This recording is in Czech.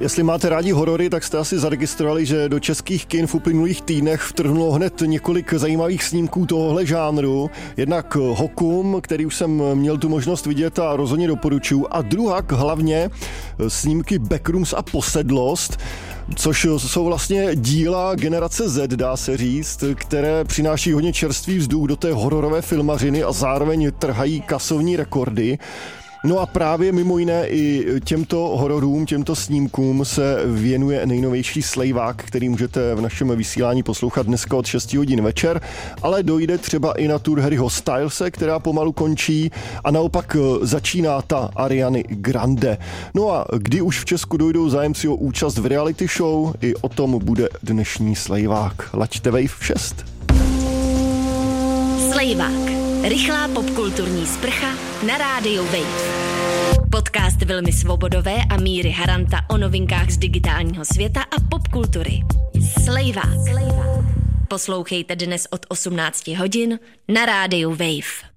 Jestli máte rádi horory, tak jste asi zaregistrovali, že do českých kin v uplynulých týdnech vtrhnulo hned několik zajímavých snímků tohohle žánru. Jednak Hokum, který už jsem měl tu možnost vidět a rozhodně doporučuji, a druhak hlavně snímky Backrooms a Posedlost, což jsou vlastně díla generace Z, dá se říct, které přináší hodně čerstvý vzduch do té hororové filmařiny a zároveň trhají kasovní rekordy. No a právě mimo jiné i těmto hororům, těmto snímkům se věnuje nejnovější Slejvák, který můžete v našem vysílání poslouchat dneska od 6 hodin večer, ale dojde třeba i na tour Harryho Stylese, která pomalu končí, a naopak začíná ta Ariany Grande. No a kdy už v Česku dojdou zájemci o účast v reality show, i o tom bude dnešní Slejvák. Laďte Wave 6. Slejvák. Rychlá popkulturní sprcha na rádiu Wave. Podcast Vilmy Svobodové a Míry Haranta o novinkách z digitálního světa a popkultury. Slejvák. Poslouchejte dnes od 18 hodin na rádiu Wave.